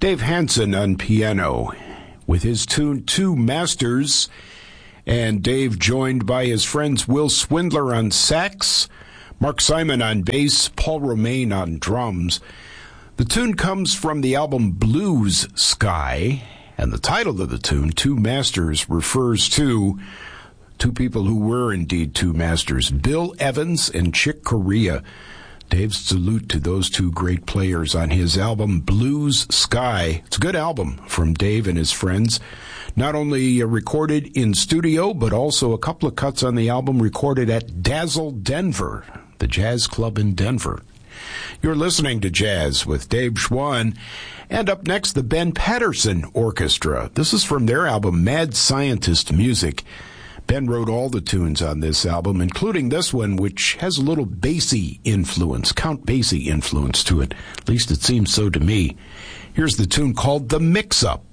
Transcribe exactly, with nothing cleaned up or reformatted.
Dave Hansen on piano with his tune Two Masters, and Dave joined by his friends Will Swindler on sax, Mark Simon on bass, Paul Romaine on drums. The tune comes from the album Blues Sky, and the title of the tune, Two Masters, refers to two people who were indeed two masters, Bill Evans and Chick Corea. Dave's salute to those two great players on his album Blues Sky. It's a good album from Dave and his friends. Not only recorded in studio, but also a couple of cuts on the album recorded at Dazzle Denver, the jazz club in Denver. You're listening to Jazz with Dave Schwann. And up next, the Ben Patterson Orchestra. This is from their album Mad Scientist Music. Ben wrote all the tunes on this album, including this one, which has a little Basie influence, Count Basie influence to it. At least it seems so to me. Here's the tune called The Mix-Up.